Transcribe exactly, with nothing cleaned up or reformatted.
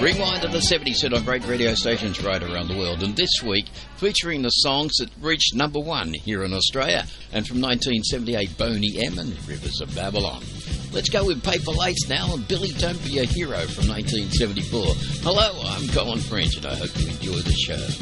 Rewind to the seventies hit on great radio stations right around the world. And this week, featuring the songs that reached number one here in Australia. And from nineteen seventy-eight, Boney M and Rivers of Babylon. Let's go with Paper Lace now and Billy Don't Be a Hero from nineteen seventy-four. Hello, I'm Colin French and I hope you enjoy the show.